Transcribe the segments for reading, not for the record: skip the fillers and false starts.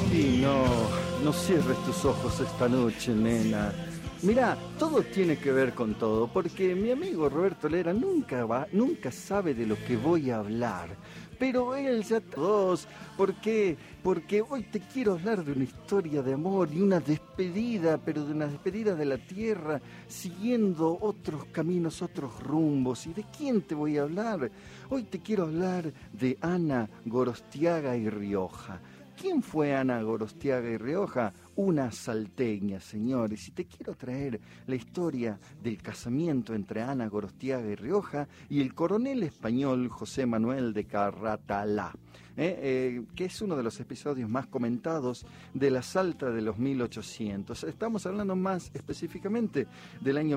Y no cierres tus ojos esta noche, nena. Mirá, todo tiene que ver con todo, porque mi amigo Roberto Lera nunca sabe de lo que voy a hablar. Pero él ya todos, ¿por qué? Porque hoy te quiero hablar de una historia de amor y una despedida, pero de una despedida de la tierra, siguiendo otros caminos, otros rumbos. ¿Y de quién te voy a hablar? Hoy te quiero hablar de Ana Gorostiaga y Rioja. ¿Quién fue Ana Gorostiaga y Rioja? Una salteña, señores. Y te quiero traer la historia del casamiento entre Ana Gorostiaga y Rioja y el coronel español José Manuel de Carratalá, que es uno de los episodios más comentados de la Salta de los 1800. Estamos hablando más específicamente del año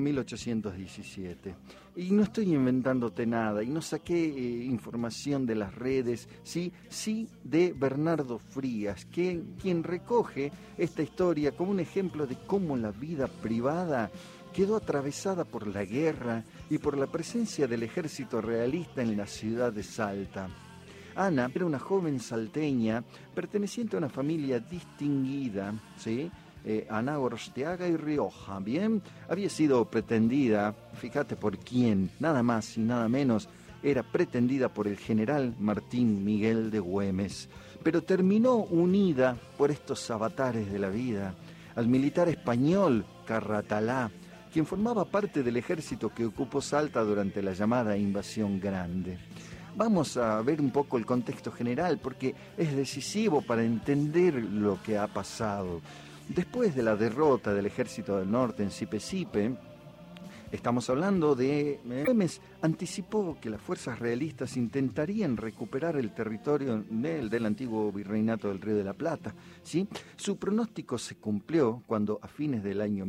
1817. Y no estoy inventándote nada, y no saqué información de las redes, sí de Bernardo Frías, quien recoge esta historia como un ejemplo de cómo la vida privada quedó atravesada por la guerra y por la presencia del ejército realista en la ciudad de Salta. Ana era una joven salteña perteneciente a una familia distinguida, ¿sí? Ana Gorostiaga y Rioja, ¿bien? Había sido pretendida, fíjate por quién, nada más y nada menos, era pretendida por el general Martín Miguel de Güemes, pero terminó unida por estos avatares de la vida al militar español Carratalá, quien formaba parte del ejército que ocupó Salta durante la llamada Invasión Grande. Vamos a ver un poco el contexto general porque es decisivo para entender lo que ha pasado. Después de la derrota del ejército del norte en Sipe-Sipe, estamos hablando de... Güemes anticipó que las fuerzas realistas intentarían recuperar el territorio del antiguo virreinato del Río de la Plata, ¿sí? Su pronóstico se cumplió cuando, a fines del año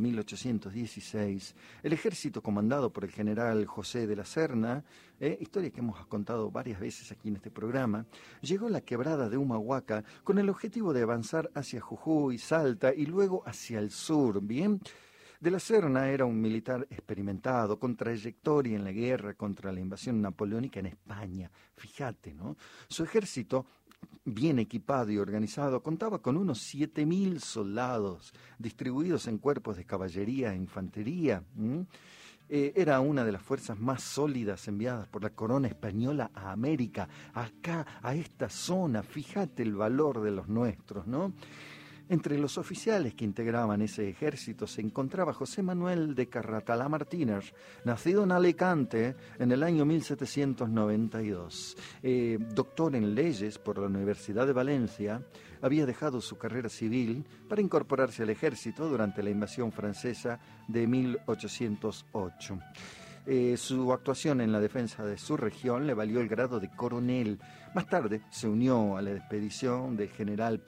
1816, el ejército comandado por el general José de la Serna, historia que hemos contado varias veces aquí en este programa, llegó a la quebrada de Humahuaca con el objetivo de avanzar hacia Jujuy, Salta y luego hacia el sur, ¿bien? De la Serna era un militar experimentado, con trayectoria en la guerra contra la invasión napoleónica en España. Fíjate, ¿no? Su ejército, bien equipado y organizado, contaba con unos 7.000 soldados, distribuidos en cuerpos de caballería e infantería. Era una de las fuerzas más sólidas enviadas por la corona española a América, acá, a esta zona. Fíjate el valor de los nuestros, ¿no? Entre los oficiales que integraban ese ejército se encontraba José Manuel de Carratalá Martínez, nacido en Alicante en el año 1792. Doctor en leyes por la Universidad de Valencia, había dejado su carrera civil para incorporarse al ejército durante la invasión francesa de 1808. Su actuación en la defensa de su región le valió el grado de coronel. Más tarde se unió a la expedición del general